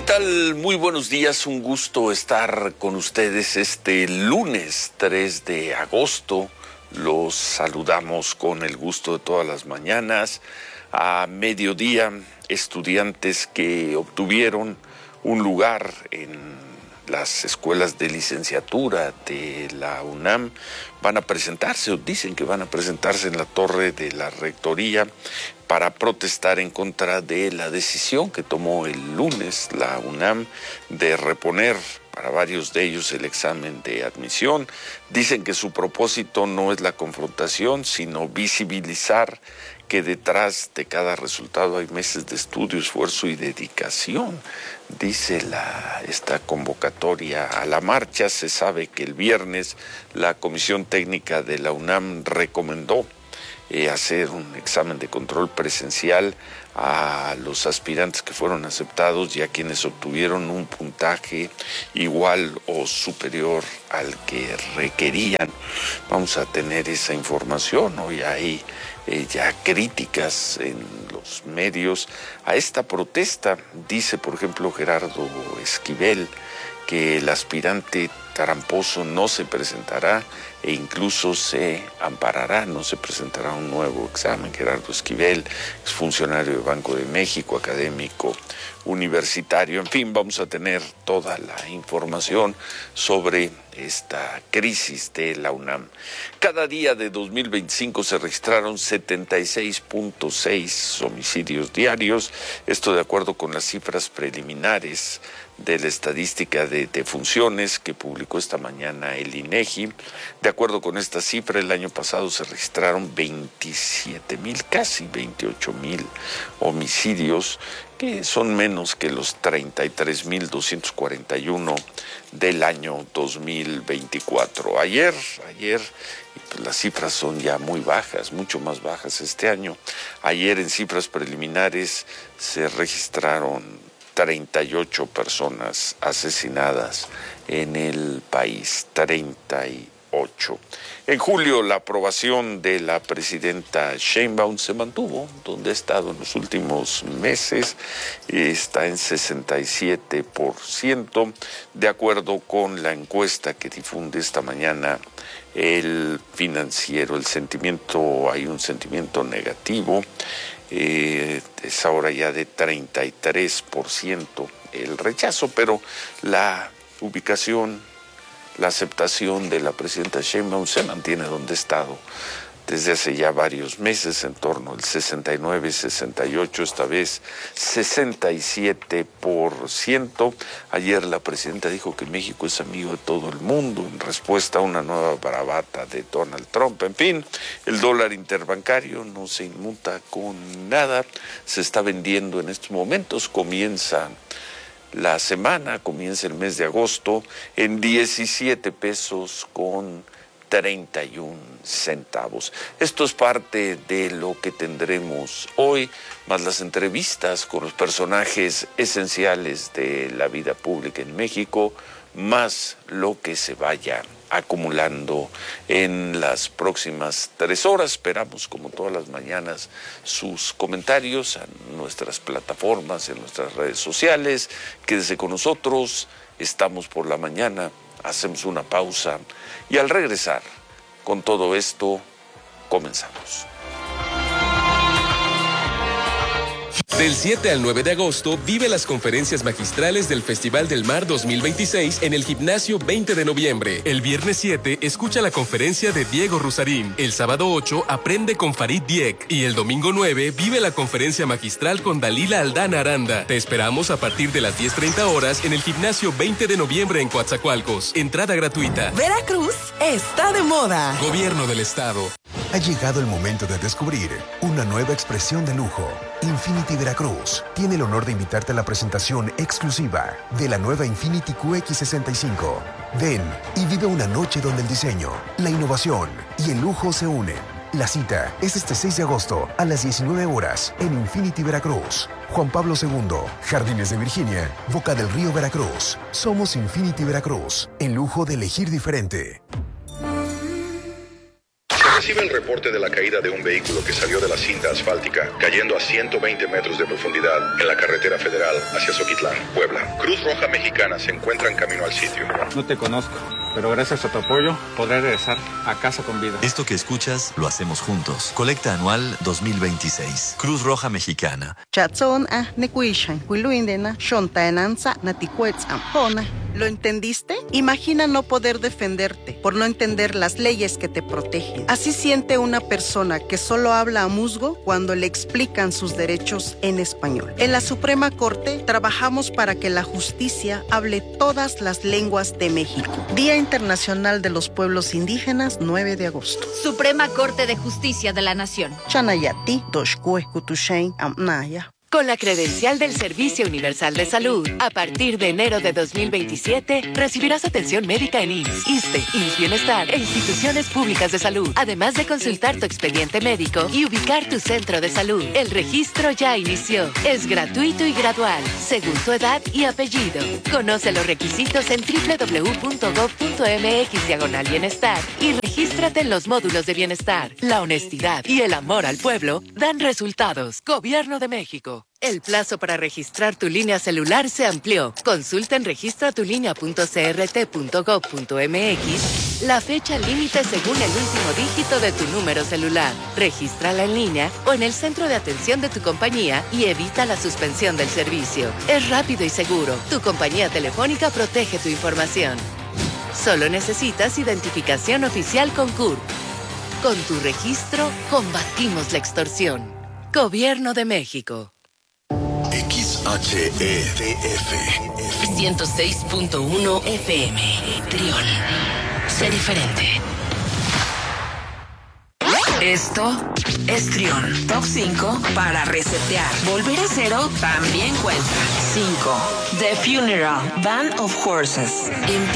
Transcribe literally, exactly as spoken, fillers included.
tal? Muy buenos días, un gusto estar con ustedes este lunes tres de agosto. Los saludamos con el gusto de todas las mañanas. A mediodía, estudiantes que obtuvieron un lugar en las escuelas de licenciatura de la UNAM van a presentarse, o dicen que van a presentarse en la torre de la rectoría para protestar en contra de la decisión que tomó el lunes la UNAM de reponer para varios de ellos el examen de admisión. Dicen que su propósito no es la confrontación, sino visibilizar que detrás de cada resultado hay meses de estudio, esfuerzo y dedicación. Dice la, esta convocatoria a la marcha. Se sabe que el viernes la Comisión Técnica de la UNAM recomendó eh, hacer un examen de control presencial a los aspirantes que fueron aceptados y a quienes obtuvieron un puntaje igual o superior al que requerían. Vamos a tener esa información. Hoy hay eh, ya críticas en los medios a esta protesta. Dice, por ejemplo, Gerardo Esquivel que el aspirante tramposo no se presentará e incluso se amparará, no se presentará un nuevo examen. Gerardo Esquivel es funcionario del Banco de México, académico universitario. En fin, vamos a tener toda la información sobre esta crisis de la UNAM. Cada día de dos mil veinticinco se registraron setenta y seis punto seis homicidios diarios, esto de acuerdo con las cifras preliminares de la estadística de defunciones que publicó esta mañana el INEGI. De acuerdo con esta cifra, el año pasado se registraron veintisiete mil, casi veintiocho mil homicidios, que son menos que los treinta y tres mil doscientos cuarenta y uno del año dos mil veinticuatro. Ayer, ayer, pues las cifras son ya muy bajas, mucho más bajas este año. Ayer en cifras preliminares se registraron treinta y ocho personas asesinadas en el país, treinta y ocho. En julio, la aprobación de la presidenta Sheinbaum se mantuvo, donde ha estado en los últimos meses, está en sesenta y siete por ciento, de acuerdo con la encuesta que difunde esta mañana el Financiero. El sentimiento, hay un sentimiento negativo. Eh, es ahora ya de treinta y tres por ciento el rechazo, pero la ubicación, la aceptación de la presidenta Sheinbaum se mantiene donde ha estado desde hace ya varios meses, en torno al sesenta y nueve, sesenta y ocho, esta vez sesenta y siete por ciento. Ayer la presidenta dijo que México es amigo de todo el mundo en respuesta a una nueva bravata de Donald Trump. En fin, el dólar interbancario no se inmuta con nada, se está vendiendo en estos momentos, comienza la semana, comienza el mes de agosto en diecisiete pesos con treinta y un centavos. Esto es parte de lo que tendremos hoy, más las entrevistas con los personajes esenciales de la vida pública en México, más lo que se vaya acumulando en las próximas tres horas. Esperamos, como todas las mañanas, sus comentarios en nuestras plataformas, en nuestras redes sociales. Quédese con nosotros, estamos por la mañana. Hacemos una pausa y al regresar con todo esto, comenzamos. Del siete al nueve de agosto, vive las conferencias magistrales del Festival del Mar dos mil veintiséis en el Gimnasio veinte de noviembre. El viernes siete, escucha la conferencia de Diego Rusarín. El sábado ocho, aprende con Farid Dieck. Y el domingo nueve, vive la conferencia magistral con Dalila Aldana Aranda. Te esperamos a partir de las diez treinta horas en el Gimnasio veinte de noviembre en Coatzacoalcos. Entrada gratuita. Veracruz está de moda. Gobierno del Estado. Ha llegado el momento de descubrir una nueva expresión de lujo. Infiniti Veracruz tiene el honor de invitarte a la presentación exclusiva de la nueva Infiniti Q X sesenta y cinco. Ven y vive una noche donde el diseño, la innovación y el lujo se unen. La cita es este seis de agosto a las diecinueve horas en Infiniti Veracruz. Juan Pablo segundo, Jardines de Virginia, Boca del Río, Veracruz. Somos Infiniti Veracruz, el lujo de elegir diferente. Recibe el reporte de la caída de un vehículo que salió de la cinta asfáltica, cayendo a ciento veinte metros de profundidad en la carretera federal hacia Zoquitlán, Puebla. Cruz Roja Mexicana se encuentra en camino al sitio. No te conozco, pero gracias a tu apoyo podré regresar a casa con vida. Esto que escuchas lo hacemos juntos. Colecta anual dos mil veintiséis. Cruz Roja Mexicana. ¿Lo entendiste? Imagina no poder defenderte por no entender las leyes que te protegen. Así siente una persona que solo habla a musgo cuando le explican sus derechos en español. En la Suprema Corte trabajamos para que la justicia hable todas las lenguas de México. Día Internacional de los Pueblos Indígenas, nueve de agosto. Suprema Corte de Justicia de la Nación. Chanayati, Doshkue, Kutushain, Amnaya. Con la credencial del Servicio Universal de Salud, a partir de enero de dos mil veintisiete, recibirás atención médica en I M S S, ISSSTE, I M S S Bienestar e instituciones públicas de salud, además de consultar tu expediente médico y ubicar tu centro de salud. El registro ya inició. Es gratuito y gradual, según tu edad y apellido. Conoce los requisitos en doble u doble u doble u punto gob punto eme equis diagonal bienestar y regístrate en los módulos de bienestar. La honestidad y el amor al pueblo dan resultados. Gobierno de México. El plazo para registrar tu línea celular se amplió. Consulta en registro tu línea punto c r t punto gob punto eme equis la fecha límite según el último dígito de tu número celular. Regístrala en línea o en el centro de atención de tu compañía y evita la suspensión del servicio. Es rápido y seguro. Tu compañía telefónica protege tu información. Solo necesitas identificación oficial con C U R P. Con tu registro, combatimos la extorsión. Gobierno de México. X H E D F ciento seis punto uno F M. Trión. Sé diferente. Esto es Trión. Top cinco para resetear. Volver a cero también cuenta. cinco. The Funeral. Band of Horses.